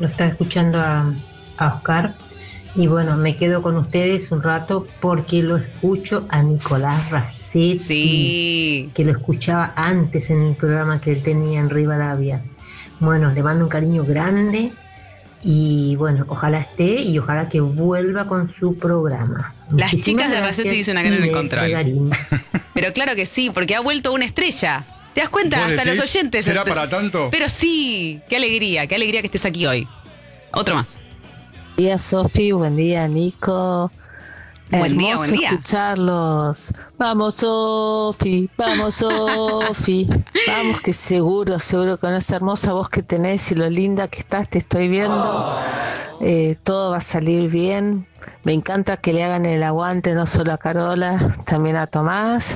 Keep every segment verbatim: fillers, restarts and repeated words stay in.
lo estaba escuchando a, a Oscar y bueno, me quedo con ustedes un rato porque lo escucho a Nicolás Racetti, sí. que lo escuchaba antes en el programa que él tenía en Rivadavia. Bueno, le mando un cariño grande y bueno, ojalá esté y ojalá que vuelva con su programa. Las Muchísimas chicas de gracias, Racetti dicen acá en el Inés control. de Garín. Pero claro que sí, porque ha vuelto una estrella. ¿Te das cuenta? ¿Vos Hasta decís? los oyentes. ¿Será para tanto? Pero sí, qué alegría, qué alegría que estés aquí hoy. Otro más. Buen día, Sofi, buen día, Nico. Buen día, Hermoso buen día. escucharlos. Vamos, Sofi, vamos, Sofi. Vamos, que seguro, seguro con esa hermosa voz que tenés y lo linda que estás, te estoy viendo. Eh, todo va a salir bien. Me encanta que le hagan el aguante no solo a Carola, también a Tomás.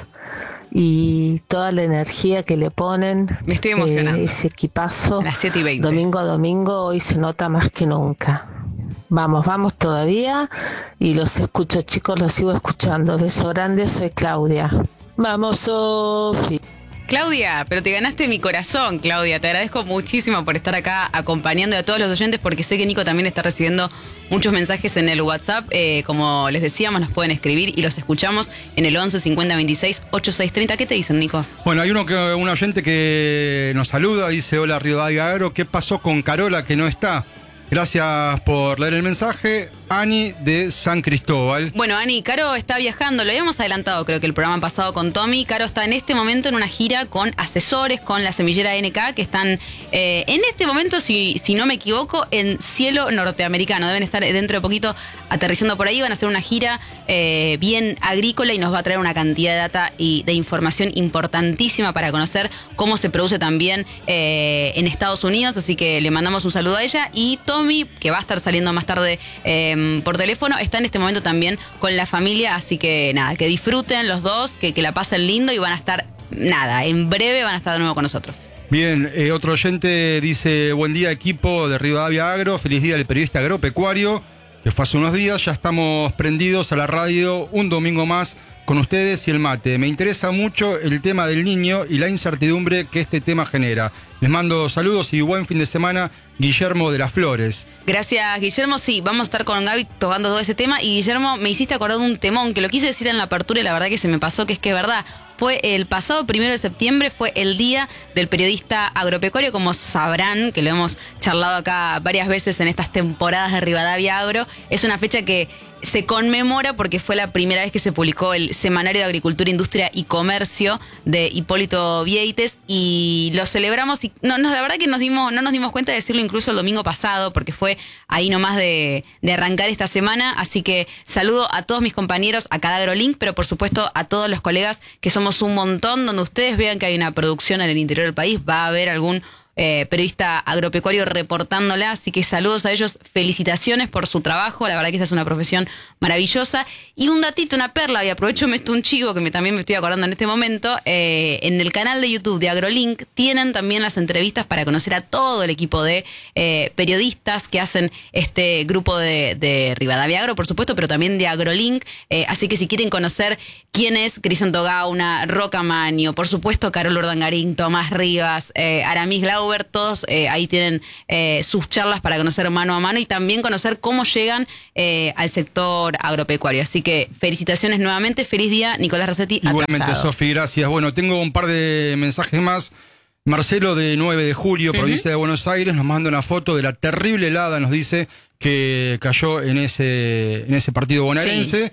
Y toda la energía que le ponen. Me estoy emocionando. Eh, ese equipazo. A las siete y veinte. Domingo a domingo, hoy se nota más que nunca. Vamos, vamos todavía. Y los escucho, chicos, los sigo escuchando. Beso grande, soy Claudia. Vamos, Sofi. Claudia, pero te ganaste mi corazón, Claudia. Te agradezco muchísimo por estar acá acompañando a todos los oyentes porque sé que Nico también está recibiendo muchos mensajes en el WhatsApp. Eh, como les decíamos, nos pueden escribir y los escuchamos en el once cincuenta veintiséis ochenta y seis treinta. ¿Qué te dicen, Nico? Bueno, hay uno que un oyente que nos saluda, dice: hola Rivadavia Agro, ¿qué pasó con Carola que no está? Gracias por leer el mensaje. Ani de San Cristóbal. Bueno, Ani, Caro está viajando, lo habíamos adelantado creo que el programa pasado con Tommy. Caro está en este momento en una gira con asesores, con la semillera N K, que están eh, en este momento, si, si no me equivoco, en cielo norteamericano. Deben estar dentro de poquito aterrizando por ahí, van a hacer una gira eh, bien agrícola y nos va a traer una cantidad de data y de información importantísima para conocer cómo se produce también eh, en Estados Unidos. Así que le mandamos un saludo a ella. Y Tommy, que va a estar saliendo más tarde eh, por teléfono, está en este momento también con la familia, así que nada, que disfruten los dos, que, que la pasen lindo y van a estar, nada, en breve van a estar de nuevo con nosotros. Bien, eh, otro oyente dice: buen día equipo de Rivadavia Agro, feliz día del periodista agropecuario, que fue hace unos días, ya estamos prendidos a la radio un domingo más con ustedes y el mate. Me interesa mucho el tema del niño y la incertidumbre que este tema genera. Les mando saludos y buen fin de semana, Guillermo de las Flores. Gracias, Guillermo. Sí, vamos a estar con Gaby tocando todo ese tema. Y Guillermo, me hiciste acordar de un temón que lo quise decir en la apertura y la verdad que se me pasó, que es que es verdad. Fue el pasado primero de septiembre, fue el día del periodista agropecuario, como sabrán, que lo hemos charlado acá varias veces en estas temporadas de Rivadavia Agro. Es una fecha que se conmemora porque fue la primera vez que se publicó el Semanario de Agricultura, Industria y Comercio de Hipólito Vieites y lo celebramos y no, no, la verdad que nos dimos, no nos dimos cuenta de decirlo incluso el domingo pasado porque fue ahí nomás de, de arrancar esta semana, así que saludo a todos mis compañeros, a cada AgroLink, pero por supuesto a todos los colegas que somos un montón, donde ustedes vean que hay una producción en el interior del país, va a haber algún Eh, periodista agropecuario reportándola, así que saludos a ellos, felicitaciones por su trabajo, la verdad que esta es una profesión maravillosa. Y un datito, una perla, y aprovecho, me esto un chivo que me, también me estoy acordando en este momento, eh, en el canal de YouTube de AgroLink tienen también las entrevistas para conocer a todo el equipo de eh, periodistas que hacen este grupo de, de Rivadavia Agro, por supuesto, pero también de AgroLink, eh, así que si quieren conocer quién es Crisanto Gauna, Roca Maño, por supuesto Carol Urdangarín, Tomás Rivas, eh, Aramis Glau, todos eh, ahí tienen eh, sus charlas para conocer mano a mano y también conocer cómo llegan eh, al sector agropecuario. Así que felicitaciones nuevamente, feliz día, Nicolás Racetti. Igualmente, Sofi, gracias. Bueno, tengo un par de mensajes más. Marcelo de nueve de julio, uh-huh. provincia de Buenos Aires, nos manda una foto de la terrible helada, nos dice que cayó en ese, en ese partido bonaerense. Sí.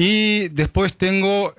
Y después tengo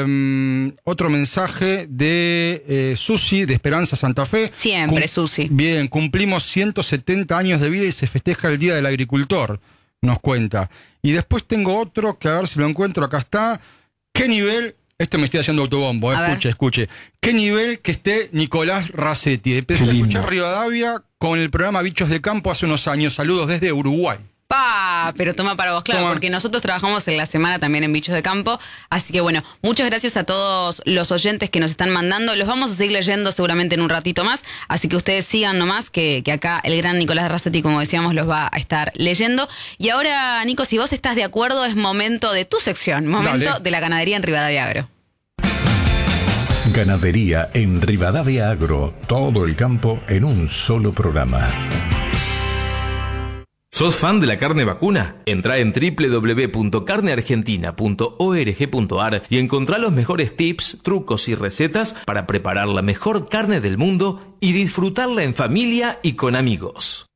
eh, otro mensaje de eh, Susi, de Esperanza Santa Fe. Siempre, Cum- Susi. Bien, cumplimos ciento setenta años de vida y se festeja el Día del Agricultor, nos cuenta. Y después tengo otro, que a ver si lo encuentro, acá está. ¿Qué nivel? Este me estoy haciendo autobombo, eh, escuche, ver. escuche. ¿Qué nivel que esté Nicolás Racetti? Empecé a escuchar Rivadavia con el programa Bichos de Campo hace unos años. Saludos desde Uruguay. Pa, pero toma para vos, claro, toma. Porque nosotros trabajamos en la semana también en Bichos de Campo, así que bueno, muchas gracias a todos los oyentes que nos están mandando, los vamos a seguir leyendo seguramente en un ratito más, así que ustedes sigan nomás, que, que acá el gran Nicolás Racetti, como decíamos, los va a estar leyendo. Y ahora, Nico, si vos estás de acuerdo, es momento de tu sección, momento Dale. de la ganadería en Rivadavia Agro. Ganadería en Rivadavia Agro, todo el campo en un solo programa. ¿Sos fan de la carne vacuna? Entrá en doble u doble u doble u punto carne argentina punto org punto a r y encontrá los mejores tips, trucos y recetas para preparar la mejor carne del mundo y disfrutarla en familia y con amigos.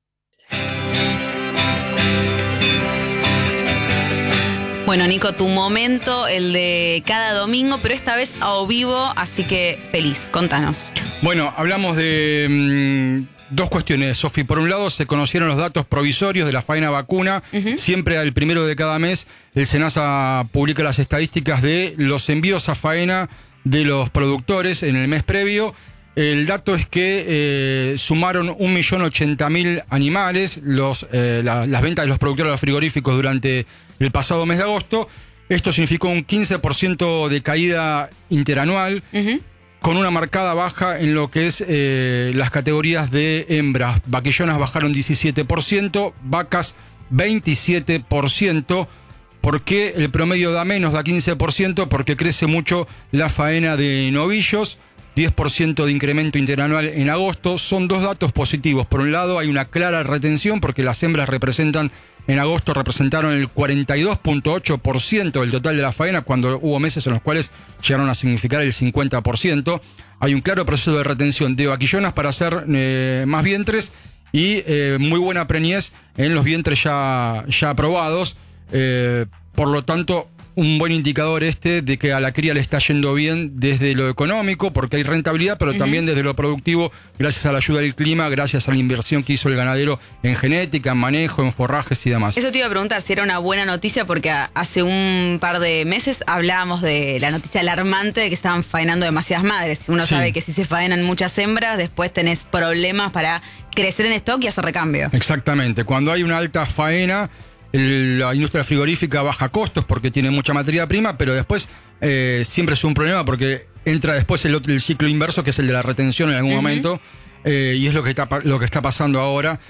Bueno, Nico, tu momento, el de cada domingo, pero esta vez a vivo, así que feliz. Contanos. Bueno, hablamos de mmm, dos cuestiones, Sofi. Por un lado, se conocieron los datos provisorios de la faena vacuna. Uh-huh. Siempre al primero de cada mes, el SENASA publica las estadísticas de los envíos a faena de los productores en el mes previo. El dato es que eh, sumaron un millón ochenta mil animales los, eh, la, las ventas de los productores de los frigoríficos durante el pasado mes de agosto. Esto significó un quince por ciento de caída interanual, uh-huh. con una marcada baja en lo que es eh, las categorías de hembras. Vaquillonas bajaron diecisiete por ciento, vacas veintisiete por ciento. ¿Por qué el promedio da menos, da quince por ciento? Porque crece mucho la faena de novillos. diez por ciento de incremento interanual en agosto. Son dos datos positivos. Por un lado, hay una clara retención porque las hembras representan, en agosto representaron el cuarenta y dos punto ocho por ciento del total de la faena, cuando hubo meses en los cuales llegaron a significar el cincuenta por ciento. Hay un claro proceso de retención de vaquillonas para hacer eh, más vientres y eh, muy buena preñez en los vientres ya, ya aprobados. Eh, por lo tanto, un buen indicador este de que a la cría le está yendo bien desde lo económico, porque hay rentabilidad, pero uh-huh. también desde lo productivo, gracias a la ayuda del clima, gracias a la inversión que hizo el ganadero en genética, en manejo, en forrajes y demás. Eso te iba a preguntar si era una buena noticia, porque hace un par de meses hablábamos de la noticia alarmante de que estaban faenando demasiadas madres. Uno sí. sabe que si se faenan muchas hembras, después tenés problemas para crecer en stock y hacer recambio. Exactamente. Cuando hay una alta faena, El, la industria frigorífica baja costos porque tiene mucha materia prima, pero después eh, siempre es un problema porque entra después el, el ciclo inverso, que es el de la retención en algún uh-huh. momento, eh, y es lo que está, lo que está pasando ahora,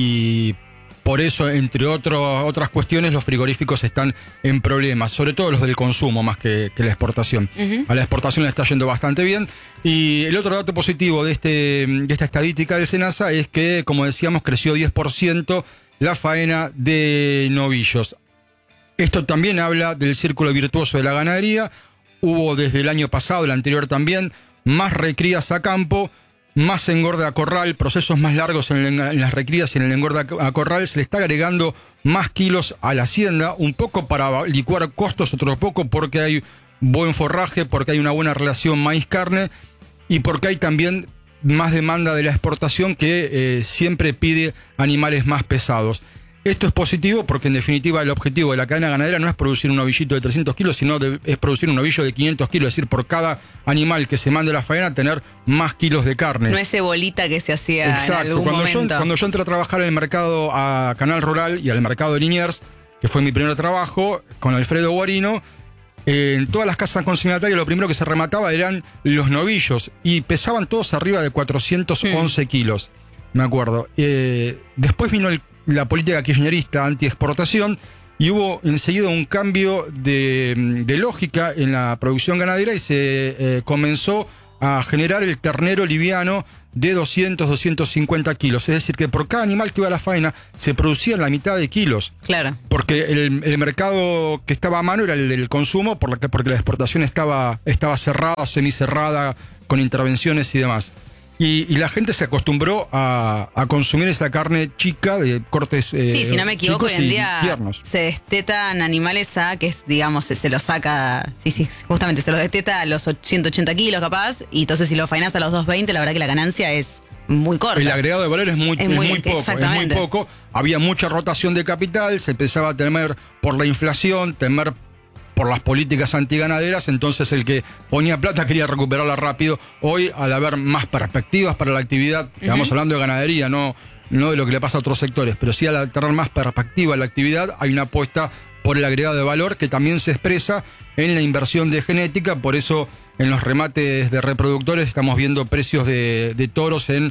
y por eso, entre otro, otras cuestiones, los frigoríficos están en problemas, sobre todo los del consumo más que, que la exportación. Uh-huh. A la exportación le está yendo bastante bien. Y el otro dato positivo de, este, de esta estadística del SENASA es que, como decíamos, creció diez por ciento la faena de novillos. Esto también habla del círculo virtuoso de la ganadería. Hubo desde el año pasado, el anterior también, más recrías a campo, más engorde a corral, procesos más largos en, el, en las recrías y en el engorde a corral. Se le está agregando más kilos a la hacienda, un poco para licuar costos, otro poco porque hay buen forraje, porque hay una buena relación maíz-carne y porque hay también más demanda de la exportación que eh, siempre pide animales más pesados. Esto es positivo porque en definitiva el objetivo de la cadena ganadera no es producir un novillito de trescientos kilos, sino de, es producir un novillo de quinientos kilos, es decir, por cada animal que se mande a la faena tener más kilos de carne. No es cebolita que se hacía Exacto. en algún cuando momento. Yo, cuando yo entré a trabajar en el mercado a Canal Rural y al mercado de Liniers, que fue mi primer trabajo, con Alfredo Guarino, Eh, en todas las casas consignatarias lo primero que se remataba eran los novillos y pesaban todos arriba de cuatrocientos once mm. kilos, me acuerdo. Eh, después vino el, la política kirchnerista anti-exportación y hubo enseguida un cambio de, de lógica en la producción ganadera y se eh, comenzó a generar el ternero liviano de doscientos, doscientos cincuenta kilos. Es decir, que por cada animal que iba a la faena se producían la mitad de kilos. Claro. Porque el, el mercado que estaba a mano era el del consumo, por la que, porque la exportación estaba, estaba cerrada, semicerrada, con intervenciones y demás. Y, y la gente se acostumbró a, a consumir esa carne chica de cortes eh, sí, si no me equivoco, hoy en día tiernos. Se destetan animales a que, digamos, se, se los saca, sí, sí, justamente se los desteta a los ciento ochenta kilos capaz, y entonces si lo faenás a los doscientos veinte, la verdad que la ganancia es muy corta. El agregado de valor es muy, es muy, es muy poco, es muy poco. Había mucha rotación de capital, se empezaba a temer por la inflación, temer por las políticas antiganaderas, entonces el que ponía plata quería recuperarla rápido. Hoy, al haber más perspectivas para la actividad, uh-huh. estamos hablando de ganadería, no, no de lo que le pasa a otros sectores, pero sí al tener más perspectiva en la actividad, hay una apuesta por el agregado de valor que también se expresa en la inversión de genética. Por eso en los remates de reproductores estamos viendo precios de, de toros en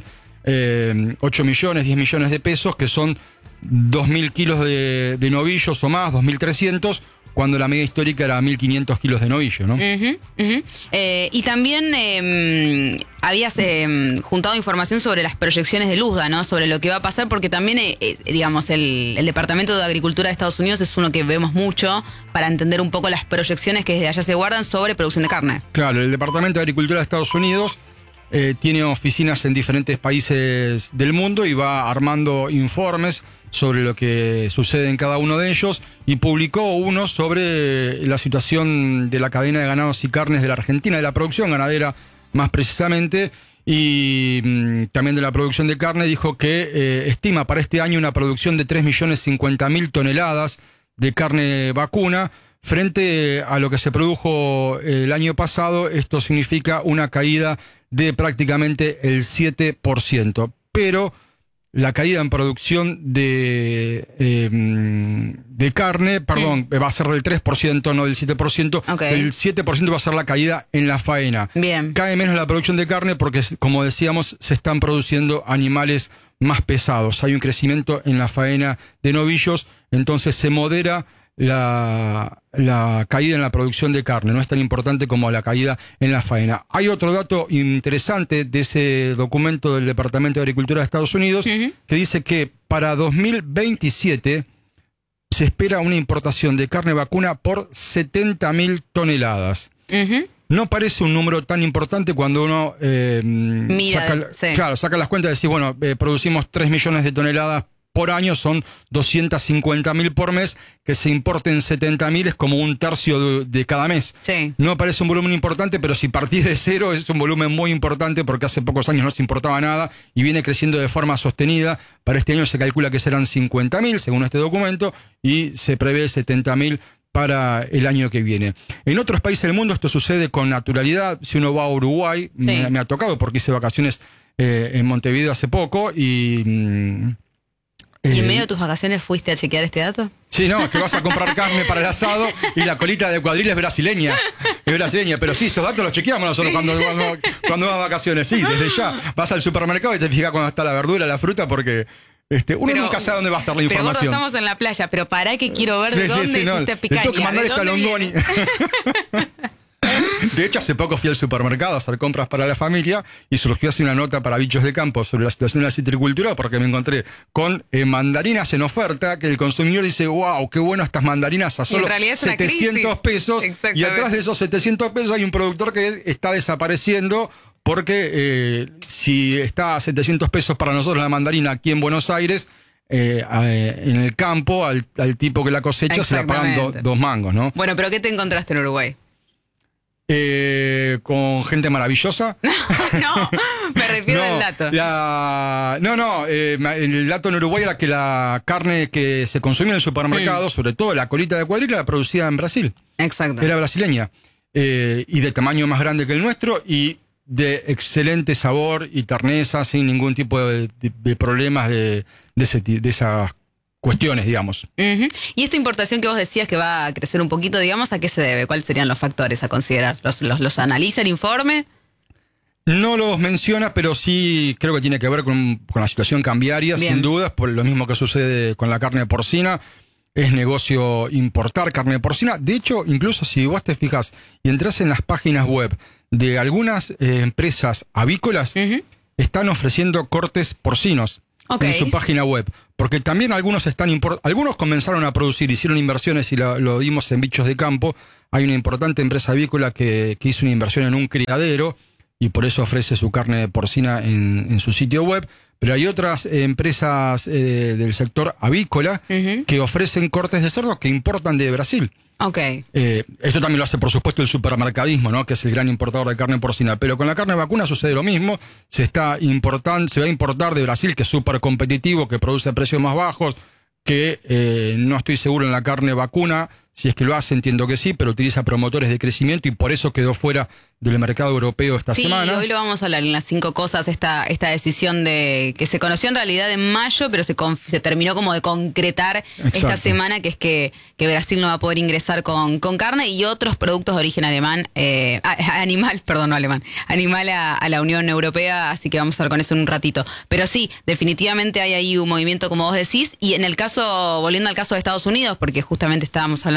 eh, ocho millones, diez millones de pesos, que son dos mil kilos de, de novillos o más, dos mil trescientos, cuando la media histórica era mil quinientos kilos de novillo, ¿no? Uh-huh, uh-huh. Eh, y también eh, habías eh, juntado información sobre las proyecciones del U S D A, ¿no? Sobre lo que va a pasar, porque también, eh, eh, digamos, el, el Departamento de Agricultura de Estados Unidos es uno que vemos mucho para entender un poco las proyecciones que desde allá se guardan sobre producción de carne. Claro, el Departamento de Agricultura de Estados Unidos eh, tiene oficinas en diferentes países del mundo y va armando informes sobre lo que sucede en cada uno de ellos, y publicó uno sobre la situación de la cadena de ganados y carnes de la Argentina, de la producción ganadera más precisamente, y mmm, también de la producción de carne. Dijo que eh, estima para este año una producción de tres millones cincuenta mil toneladas de carne vacuna, frente a lo que se produjo el año pasado. Esto significa una caída de prácticamente el siete por ciento, pero la caída en producción de, eh, de carne, perdón, sí. va a ser del tres por ciento, no del siete por ciento. Okay. El siete por ciento va a ser la caída en la faena. Bien. Cae menos la producción de carne porque, como decíamos, se están produciendo animales más pesados. Hay un crecimiento en la faena de novillos, entonces se modera La, la caída en la producción de carne. No es tan importante como la caída en la faena. Hay otro dato interesante de ese documento del Departamento de Agricultura de Estados Unidos, uh-huh, que dice que para dos mil veintisiete se espera una importación de carne vacuna por setenta mil toneladas. Uh-huh. No parece un número tan importante cuando uno eh, Mira, saca, sí. claro, saca las cuentas y decís, bueno, eh, producimos tres millones de toneladas por año, son doscientos cincuenta mil por mes, que se importen setenta mil es como un tercio de, de cada mes. Sí. No parece un volumen importante, pero si partís de cero es un volumen muy importante, porque hace pocos años no se importaba nada y viene creciendo de forma sostenida. Para este año se calcula que serán cincuenta mil, según este documento, y se prevé setenta mil para el año que viene. En otros países del mundo esto sucede con naturalidad. Si uno va a Uruguay, sí. me, me ha tocado porque hice vacaciones eh, en Montevideo hace poco y... Mmm, ¿Y en medio de tus vacaciones fuiste a chequear este dato? Sí, no, es que vas a comprar carne para el asado y la colita de cuadril es brasileña. Es brasileña, pero sí, estos datos los chequeamos nosotros cuando, cuando, cuando vas a vacaciones. Sí, desde ya. Vas al supermercado y te fijas cuando está la verdura, la fruta, porque este, uno pero, nunca sabe dónde va a estar la información. Pero estamos en la playa, pero pará que quiero ver sí, de dónde sí, sí, no, hiciste picaña. Tengo que mandar escalongoni. De hecho, hace poco fui al supermercado a hacer compras para la familia y surgió así una nota para Bichos de Campo sobre la situación de la citricultura, porque me encontré con eh, mandarinas en oferta, que el consumidor dice, wow, qué bueno estas mandarinas a solo setecientos pesos, y atrás de esos setecientos pesos hay un productor que está desapareciendo, porque eh, si está a setecientos pesos para nosotros la mandarina aquí en Buenos Aires, Eh, eh, en el campo al, al tipo que la cosecha se la pagan do, dos mangos, ¿no? Bueno, pero ¿qué te encontraste en Uruguay? Eh, con gente maravillosa. No, me refiero no, al dato. La, no, no, eh, el dato en Uruguay era que la carne que se consumía en el supermercado, mm. sobre todo la colita de cuadril, la producía en Brasil. Exacto. Era brasileña. Eh, y de tamaño más grande que el nuestro y de excelente sabor y terneza, sin ningún tipo de, de, de problemas de, de, ese, de esas cuestiones, digamos. Uh-huh. Y esta importación que vos decías que va a crecer un poquito, digamos, ¿a qué se debe? ¿Cuáles serían los factores a considerar? ¿Los, los, los analiza el informe? No los menciona, pero sí creo que tiene que ver con, con la situación cambiaria, Bien. sin dudas, por lo mismo que sucede con la carne porcina. Es negocio importar carne porcina. De hecho, incluso si vos te fijas y entras en las páginas web de algunas eh, empresas avícolas, uh-huh. están ofreciendo cortes porcinos. Okay. En su página web, porque también algunos están import- algunos comenzaron a producir, hicieron inversiones y lo, lo dimos en Bichos de Campo. Hay una importante empresa avícola que, que hizo una inversión en un criadero y por eso ofrece su carne porcina en, en su sitio web, pero hay otras eh, empresas eh, del sector avícola uh-huh. que ofrecen cortes de cerdo que importan de Brasil. Okay. Eh, esto también lo hace, por supuesto, el supermercadismo, ¿no? Que es el gran importador de carne porcina. Pero con la carne vacuna sucede lo mismo. Se está importando, se va a importar de Brasil, que es súper competitivo, que produce precios más bajos, que eh, no estoy seguro en la carne vacuna. Si es que lo hace, entiendo que sí, pero utiliza promotores de crecimiento y por eso quedó fuera del mercado europeo esta sí, semana. Sí, hoy lo vamos a hablar en las cinco cosas, esta, esta decisión de que se conoció en realidad en mayo, pero se, conf, se terminó como de concretar Exacto. esta semana, que es que, que Brasil no va a poder ingresar con, con carne y otros productos de origen alemán, eh, animal, perdón, no alemán, animal a, a la Unión Europea, así que vamos a estar con eso en un ratito. Pero sí, definitivamente hay ahí un movimiento, como vos decís, y en el caso, volviendo al caso de Estados Unidos, porque justamente estábamos hablando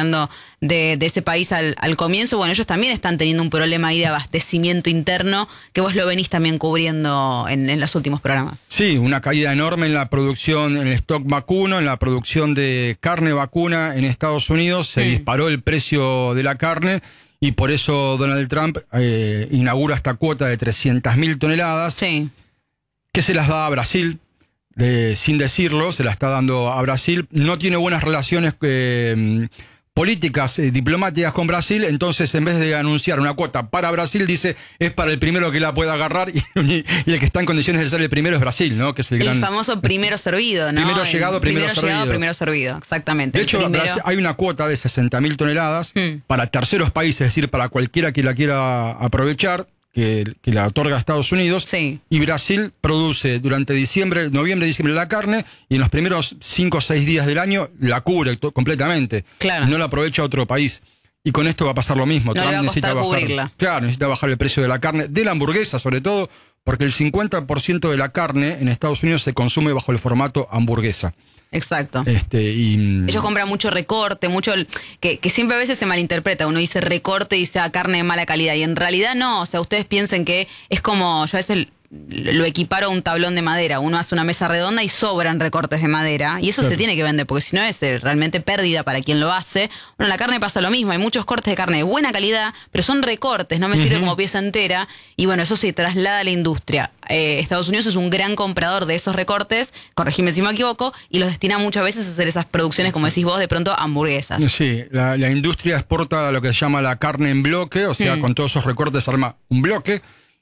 hablando de, de ese país al, al comienzo, bueno, ellos también están teniendo un problema ahí de abastecimiento interno, que vos lo venís también cubriendo en, en los últimos programas. Sí, una caída enorme en la producción, en el stock vacuno, en la producción de carne vacuna en Estados Unidos. Se mm. disparó el precio de la carne y por eso Donald Trump eh, inaugura esta cuota de trescientas mil toneladas, sí. que se las da a Brasil. De, sin decirlo, se la está dando a Brasil. No tiene buenas relaciones eh, políticas, eh, diplomáticas con Brasil, entonces en vez de anunciar una cuota para Brasil, dice es para el primero que la pueda agarrar y, y el que está en condiciones de ser el primero es Brasil, ¿no? Que es el, el gran, famoso primero servido, ¿no? Primero llegado, primero, primero servido. llegado, primero servido, exactamente. De hecho, primero... Brasil, hay una cuota de sesenta mil toneladas hmm. para terceros países, es decir, para cualquiera que la quiera aprovechar, Que, que la otorga a Estados Unidos, sí. y Brasil produce durante diciembre, noviembre, diciembre la carne, y en los primeros cinco o seis días del año la cubre to- completamente. Claro. No la aprovecha otro país. Y con esto va a pasar lo mismo. No Trump le va a necesita costar bajar, cubrirla. claro, necesita bajar el precio de la carne, de la hamburguesa sobre todo, porque el cincuenta por ciento de la carne en Estados Unidos se consume bajo el formato hamburguesa. Exacto. Este, y, Ellos compran mucho recorte, mucho que, que siempre a veces se malinterpreta. Uno dice recorte y dice ah, carne de mala calidad. Y en realidad no. O sea, ustedes piensen que es como, yo a veces lo equiparo a un tablón de madera. Uno hace una mesa redonda y sobran recortes de madera. Y eso claro. se tiene que vender, porque si no es realmente pérdida para quien lo hace. Bueno, en la carne pasa lo mismo. Hay muchos cortes de carne de buena calidad, pero son recortes, no me sirve uh-huh. como pieza entera. Y bueno, eso se traslada a la industria. Eh, Estados Unidos es un gran comprador de esos recortes, corregime si me equivoco, y los destina muchas veces a hacer esas producciones, como decís vos, de pronto hamburguesas. Sí, la, la industria exporta lo que se llama la carne en bloque, o sea, mm. con todos esos recortes se arma un bloque,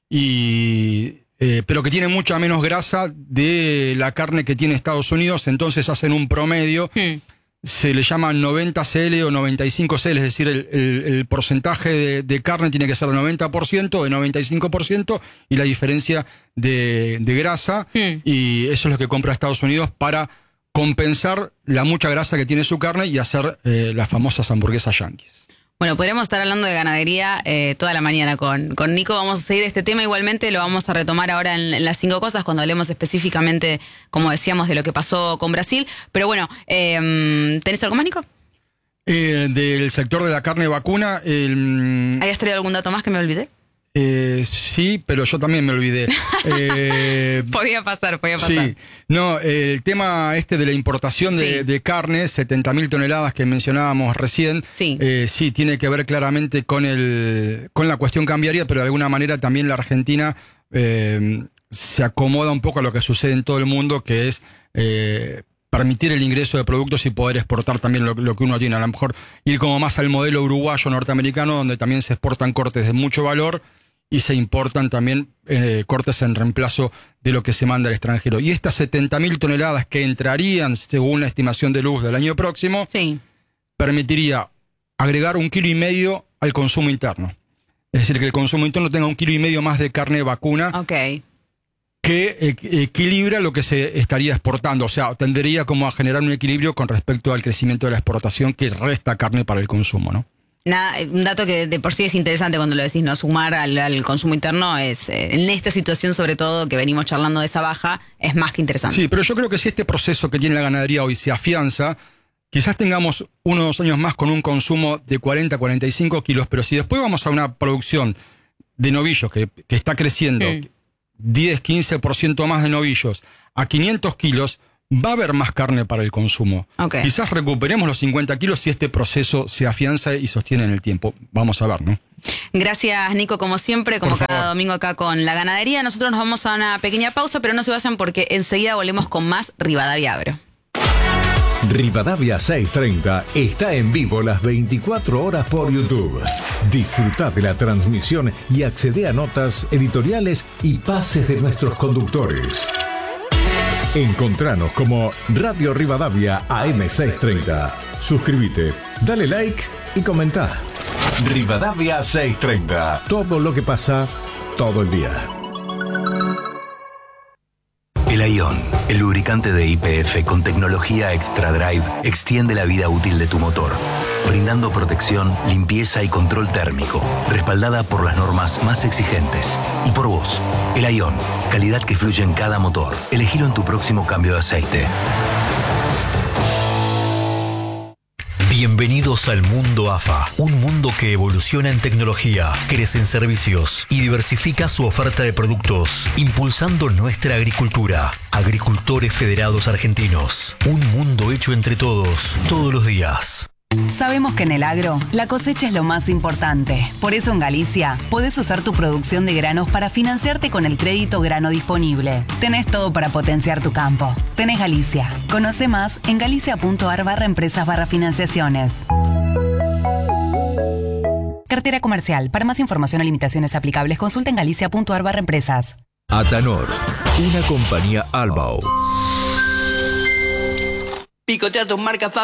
y eh, pero que tiene mucha menos grasa de la carne que tiene Estados Unidos, entonces hacen un promedio, mm. se le llama noventa C L o noventa y cinco C L, es decir, el, el, el porcentaje de, de carne tiene que ser de noventa por ciento, de noventa y cinco por ciento, y la diferencia de, de grasa, mm. y eso es lo que compra Estados Unidos para compensar la mucha grasa que tiene su carne y hacer eh, las famosas hamburguesas yanquis. Bueno, podremos estar hablando de ganadería eh, toda la mañana con, con Nico. Vamos a seguir este tema. Igualmente lo vamos a retomar ahora en, en las cinco cosas, cuando hablemos específicamente, como decíamos, de lo que pasó con Brasil. Pero bueno, eh, ¿tenés algo más, Nico? Eh, del sector de la carne vacuna. El, ¿Hayas traído algún dato más que me olvidé? Eh, sí, pero yo también me olvidé. Eh, podía pasar, podía pasar. Sí, no, el tema este de la importación de, sí. de carne, setenta mil toneladas que mencionábamos recién, sí. Eh, sí, tiene que ver claramente con el con la cuestión cambiaria, pero de alguna manera también la Argentina eh, se acomoda un poco a lo que sucede en todo el mundo, que es eh, permitir el ingreso de productos y poder exportar también lo, lo que uno tiene. A lo mejor ir como más al modelo uruguayo norteamericano, donde también se exportan cortes de mucho valor y se importan también eh, cortes en reemplazo de lo que se manda al extranjero. Y estas setenta mil toneladas que entrarían, según la estimación de Luz del año próximo, sí. permitiría agregar un kilo y medio al consumo interno. Es decir, que el consumo interno tenga un kilo y medio más de carne vacuna, okay. que eh, equilibra lo que se estaría exportando. O sea, tendería como a generar un equilibrio con respecto al crecimiento de la exportación, que resta carne para el consumo, ¿no? Nada, un dato que de por sí es interesante cuando lo decís, ¿no? Sumar al, al consumo interno es, eh, en esta situación sobre todo, que venimos charlando de esa baja, es más que interesante. Sí, pero yo creo que si este proceso que tiene la ganadería hoy se afianza, quizás tengamos uno o dos años más con un consumo de cuarenta a cuarenta y cinco kilos, pero si después vamos a una producción de novillos que, que está creciendo, mm. diez, quince por ciento más de novillos, a quinientos kilos, va a haber más carne para el consumo. Okay. Quizás recuperemos los cincuenta kilos si este proceso se afianza y sostiene en el tiempo. Vamos a ver, ¿no? Gracias, Nico, como siempre, como cada domingo acá con la ganadería. Nosotros nos vamos a una pequeña pausa, pero no se vayan porque enseguida volvemos con más Rivadavia Agro. Rivadavia seiscientos treinta está en vivo las veinticuatro horas por YouTube. Disfruta de la transmisión y accede a notas, editoriales y pases de nuestros conductores. Encontranos como Radio Rivadavia A M seiscientos treinta. Suscríbete, dale like y comenta. Rivadavia seiscientos treinta. Todo lo que pasa todo el día. El Aion, el lubricante de Y P F con tecnología Extra Drive, extiende la vida útil de tu motor, brindando protección, limpieza y control térmico, respaldada por las normas más exigentes. Y por vos, el Aion, calidad que fluye en cada motor. Elegilo en tu próximo cambio de aceite. Bienvenidos al mundo A F A, un mundo que evoluciona en tecnología, crece en servicios y diversifica su oferta de productos, impulsando nuestra agricultura. Agricultores Federados Argentinos, un mundo hecho entre todos, todos los días. Sabemos que en el agro, la cosecha es lo más importante. Por eso en Galicia, podés usar tu producción de granos para financiarte con el crédito grano disponible. Tenés todo para potenciar tu campo. Tenés Galicia. Conoce más en galicia.ar barra empresas barra financiaciones. Cartera comercial. Para más información o limitaciones aplicables, consulta en galicia.ar barra empresas. Atanor, una compañía Albao. Picotea tus marcas